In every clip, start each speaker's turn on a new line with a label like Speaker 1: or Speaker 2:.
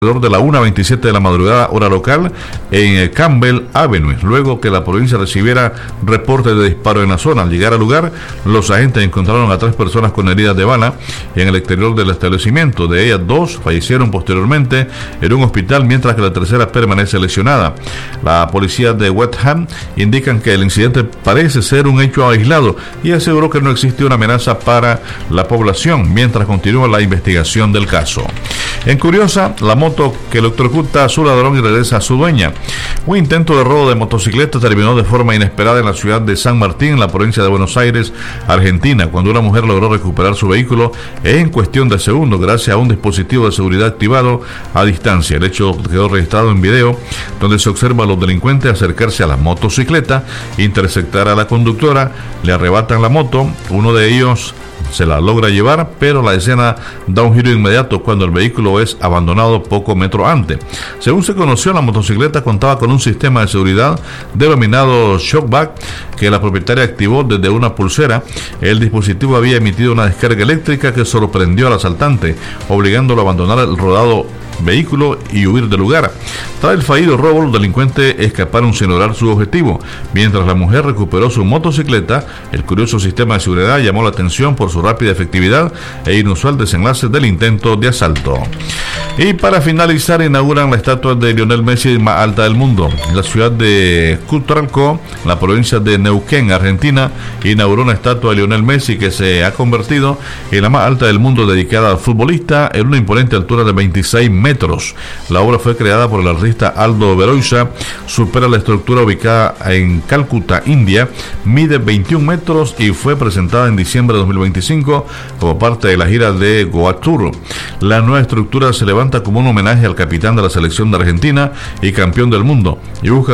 Speaker 1: alrededor de la 1:27 de la madrugada, hora local, en Campbell Avenue, luego que la provincia recibiera reportes de disparo en la zona. Al llegar al lugar, los agentes encontraron a 3 personas con heridas de bala en el exterior del establecimiento. De ellas, 2 fallecieron posteriormente en un hospital, mientras que la tercera permanece lesionada. La policía de West Ham indican que el incidente parece ser un hecho aislado y aseguró que no existe una amenaza para la población, mientras continúa la investigación del caso. En Curiosa, la moto que electrocuta a su ladrón y regresa a su dueña. Un intento de robo de motocicleta terminó de forma inesperada en la ciudad de San Martín, en la provincia de Buenos Aires, Argentina, cuando una mujer logró recuperar su vehículo en cuestión de segundos gracias a un dispositivo de seguridad activado a distancia. El hecho quedó registrado en video, donde se observa a los delincuentes acercarse a la motocicleta, interceptar a la conductora, le arrebatan la moto, uno de ellos se la logra llevar, pero la escena da un giro inmediato cuando el vehículo es abandonado poco metros antes. Según se conoció, la motocicleta contaba con un sistema de seguridad denominado Shockback, que la propietaria activó desde una pulsera. El dispositivo había emitido una descarga eléctrica que sorprendió al asaltante, obligándolo a abandonar el rodado vehículo y huir del lugar. Tras el fallido robo, los delincuentes escaparon sin lograr su objetivo. Mientras la mujer recuperó su motocicleta, el curioso sistema de seguridad llamó la atención por su rápida efectividad e inusual desenlace del intento de asalto. Y para finalizar, inauguran la estatua de Lionel Messi más alta del mundo. La ciudad de Cutralcó, la provincia de Neuquén, Argentina, inauguró una estatua de Lionel Messi que se ha convertido en la más alta del mundo, dedicada al futbolista, en una imponente altura de 26 metros. La obra fue creada por el artista Aldo Veroiza, supera la estructura ubicada en Calcuta, India, mide 21 metros y fue presentada en diciembre de 2025 como parte de la gira de Goa Tour. La nueva estructura se levanta como un homenaje al capitán de la selección de Argentina y campeón del mundo, y busca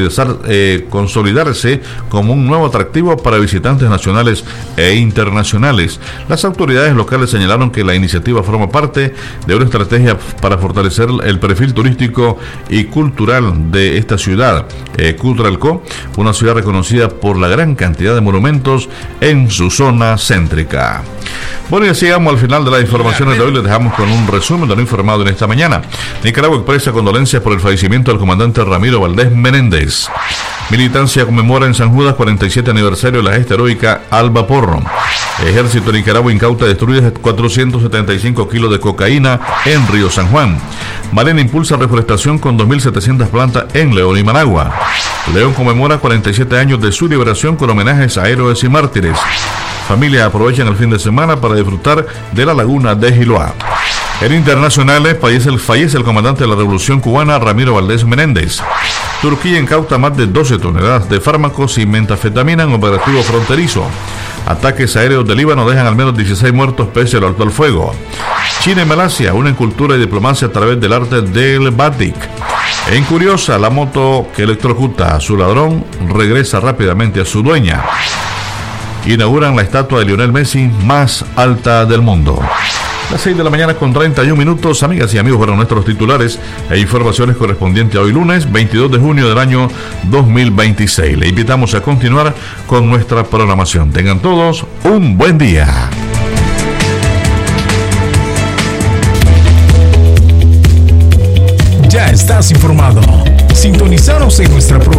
Speaker 1: consolidarse como un nuevo atractivo para visitantes nacionales e internacionales. Las autoridades locales señalaron que la iniciativa forma parte de una estrategia para fortalecer el perfil turístico y cultural de esta ciudad, Cutralcó, una ciudad reconocida por la gran cantidad de monumentos en su zona céntrica. Bueno, y así llegamos al final de las informaciones de hoy. Les dejamos con un resumen de lo informado en esta mañana. Nicaragua expresa condolencias por el fallecimiento del comandante Ramiro Valdés Menéndez. Militancia conmemora en San Judas 47 aniversario de la gesta heroica Alba Porro. Ejército de Nicaragua incauta y destruye 475 kilos de cocaína en Río San Juan. Malena impulsa reforestación con 2.700 plantas en León y Managua. León conmemora 47 años de su liberación con homenajes a héroes y mártires. Familias aprovechan el fin de semana para disfrutar de la laguna de Giloá. En internacionales, fallece el comandante de la Revolución Cubana, Ramiro Valdés Menéndez. Turquía incauta más de 12 toneladas de fármacos y metanfetamina en operativo fronterizo. Ataques aéreos del Líbano dejan al menos 16 muertos pese al alto al fuego. China y Malasia unen cultura y diplomacia a través del arte del batik. En Curiosa, la moto que electrocuta a su ladrón regresa rápidamente a su dueña. Inauguran la estatua de Lionel Messi más alta del mundo. Las 6 de la mañana con 31 minutos, amigas y amigos, fueron nuestros titulares e informaciones correspondientes a hoy lunes 22 de junio del año 2026. Le invitamos a continuar con nuestra programación. Tengan todos un buen día.
Speaker 2: Ya estás informado. Sintonizaros en nuestra programación.